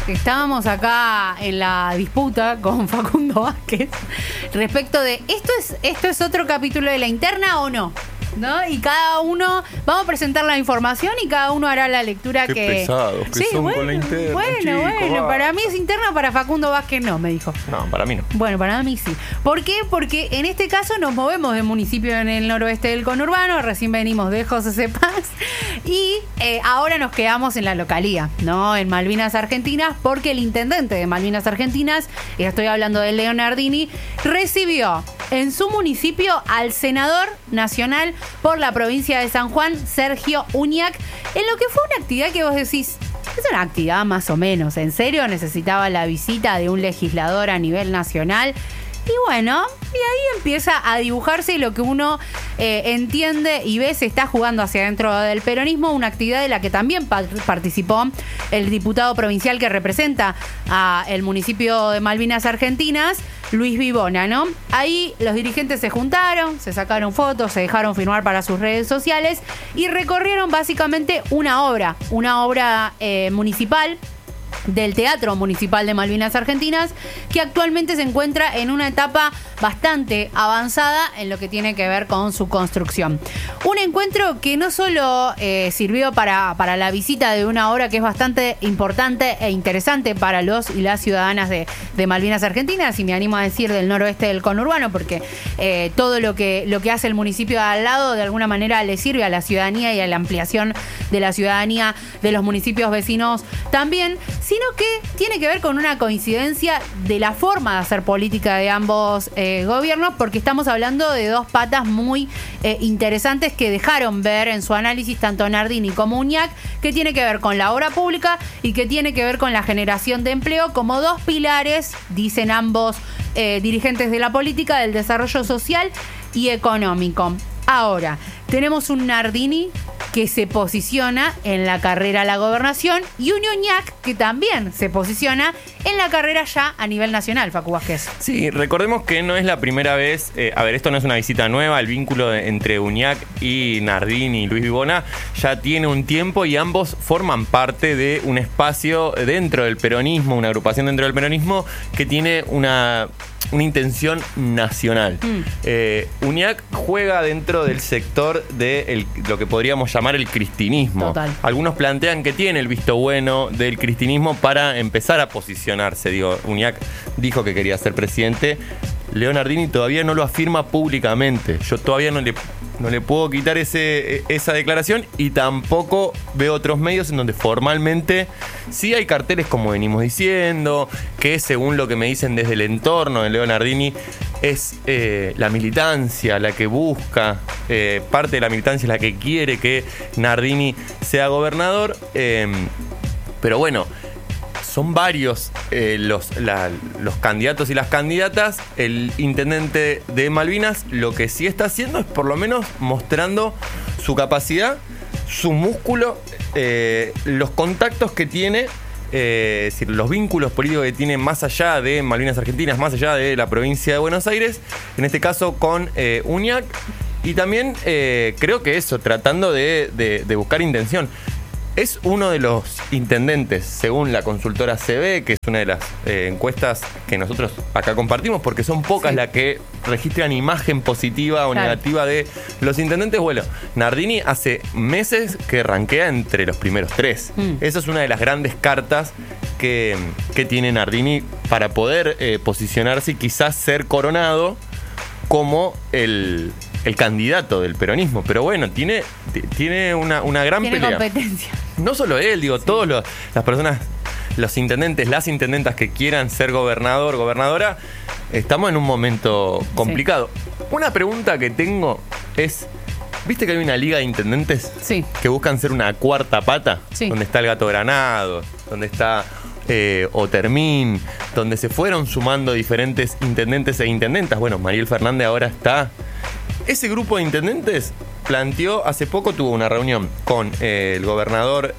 estábamos acá en la disputa con Facundo Vázquez respecto de ¿esto es otro capítulo de La Interna o no? ¿No? Y cada uno, vamos a presentar la información y cada uno hará la lectura Qué que... pesados que son con La Interna, Bueno, va. para mí es interna, para Facundo Vázquez no, me dijo. No, para mí no. Bueno, para mí sí. ¿Por qué? Porque en este caso nos movemos de municipio en el noroeste del conurbano, recién venimos de José C. Paz y ahora nos quedamos en la localía, ¿no? En Malvinas Argentinas, porque el intendente de Malvinas Argentinas, y estoy hablando de Leonardini, recibió en su municipio al senador nacional por la provincia de San Juan, Sergio Uñac, en lo que fue una actividad que vos decís, es una actividad más o menos, ¿en serio necesitaba la visita de un legislador a nivel nacional? Y bueno, y ahí empieza a dibujarse lo que uno entiende y ve se está jugando hacia adentro del peronismo, una actividad de la que también participó el diputado provincial que representa a el municipio de Malvinas Argentinas, Luis Vivona, ¿no? Ahí los dirigentes se juntaron, se sacaron fotos, se dejaron firmar para sus redes sociales y recorrieron básicamente una obra municipal del Teatro Municipal de Malvinas Argentinas, que actualmente se encuentra en una etapa bastante avanzada en lo que tiene que ver con su construcción. Un encuentro que no solo sirvió para la visita de una obra que es bastante importante e interesante para los y las ciudadanas de Malvinas Argentinas, y me animo a decir del noroeste del conurbano, porque todo lo que hace el municipio de al lado de alguna manera le sirve a la ciudadanía y a la ampliación de la ciudadanía de los municipios vecinos también, sino que tiene que ver con una coincidencia de la forma de hacer política de ambos gobiernos, porque estamos hablando de dos patas muy interesantes que dejaron ver en su análisis tanto Nardini como Uñac, que tiene que ver con la obra pública y que tiene que ver con la generación de empleo como dos pilares, dicen ambos dirigentes de la política, del desarrollo social y económico. Ahora, tenemos un Nardini que se posiciona en la carrera a la gobernación y un Uñac que también se posiciona en la carrera ya a nivel nacional, Facu Vázquez. Sí, recordemos que no es la primera vez, esto no es una visita nueva, el vínculo entre Uñac y Nardini y Luis Vivona ya tiene un tiempo y ambos forman parte de un espacio dentro del peronismo, una agrupación dentro del peronismo que tiene una intención nacional. Uñac juega dentro del sector de lo que podríamos llamar el cristinismo. Total. Algunos plantean que tiene el visto bueno del cristinismo para empezar a posicionarse. Digo, Uñac dijo que quería ser presidente. Leonardini todavía no lo afirma públicamente. Yo todavía no le puedo quitar esa declaración, y tampoco veo otros medios en donde formalmente sí hay carteles, como venimos diciendo, que según lo que me dicen desde el entorno de Leonardini es la militancia la que busca, parte de la militancia es la que quiere que Nardini sea gobernador, pero bueno, son varios los candidatos y las candidatas. El intendente de Malvinas lo que sí está haciendo es por lo menos mostrando su capacidad, su músculo, los contactos que tiene, es decir, los vínculos políticos que tiene más allá de Malvinas Argentinas, más allá de la provincia de Buenos Aires, en este caso con Uñac, y también creo que eso, tratando de buscar intención. Es uno de los intendentes, según la consultora CB, que es una de las encuestas que nosotros acá compartimos, porque son pocas las que registran imagen positiva o negativa de los intendentes. Bueno, Nardini hace meses que rankea entre los primeros 3. Esa es una de las grandes cartas que tiene Nardini para poder posicionarse y quizás ser coronado como el candidato del peronismo. Pero bueno, tiene una gran pelea. Tiene competencia. No solo él, digo, todas las personas, los intendentes, las intendentas que quieran ser gobernador, gobernadora, estamos en un momento complicado. Sí. Una pregunta que tengo es, ¿viste que hay una liga de intendentes que buscan ser una cuarta pata? Sí. Donde está el Gato Granado, donde está Otermín, donde se fueron sumando diferentes intendentes e intendentas. Bueno, Mariel Fernández ahora está. Ese grupo de intendentes planteó, hace poco tuvo una reunión con el gobernador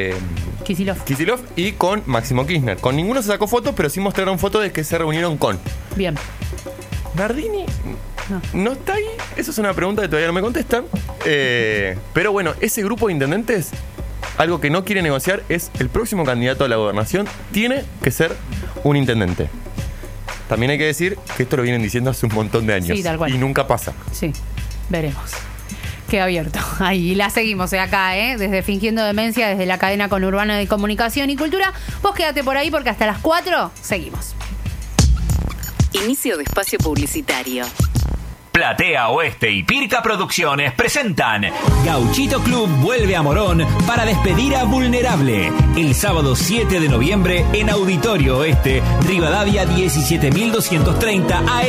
Kicillof y con Máximo Kirchner. Con ninguno se sacó fotos, pero sí mostraron fotos de que se reunieron con. Bien. Nardini no está ahí. Esa es una pregunta que todavía no me contestan. Pero bueno, ese grupo de intendentes algo que no quiere negociar es el próximo candidato a la gobernación tiene que ser un intendente. También hay que decir que esto lo vienen diciendo hace un montón de años. Sí, tal cual. Y nunca pasa. Sí, veremos. Queda abierto. Ahí la seguimos acá, desde Fingiendo Demencia, desde la cadena conurbana de Comunicación y Cultura. Vos quédate por ahí porque hasta las 4 seguimos. Inicio de espacio publicitario. Platea Oeste y Pirca Producciones presentan Gauchito Club vuelve a Morón para despedir a Vulnerable. El sábado 7 de noviembre en Auditorio Oeste, Rivadavia 17.230 AM.